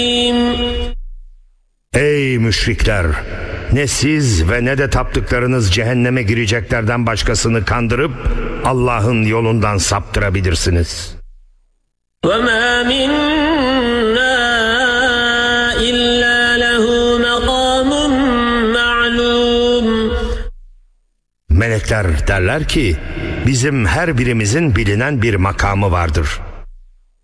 Ey müşrikler! Ne siz ve ne de taptıklarınız cehenneme gireceklerden başkasını kandırıp Allah'ın yolundan saptırabilirsiniz. وَمَا مِنَّا إِلَّا لَهُ مَقَامٌ مَعْلُومٌ. Melekler derler ki, bizim her birimizin bilinen bir makamı vardır.